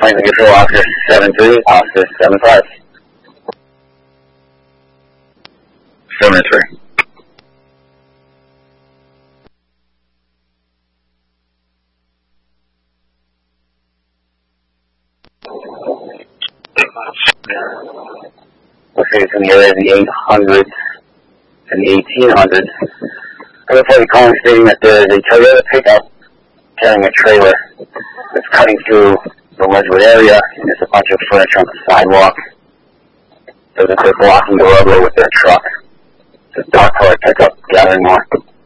Franklin Control, Officer 73, Officer 75. 73. Looks like it's in the area of the 800s and the 1800s. I'm reporting calling stating that there is a Toyota pickup carrying a trailer that's cutting through the Ledgewood area, and there's a bunch of furniture on the sidewalk. So that they're blocking the roadway with their truck. It's a dark colored pickup gathering more.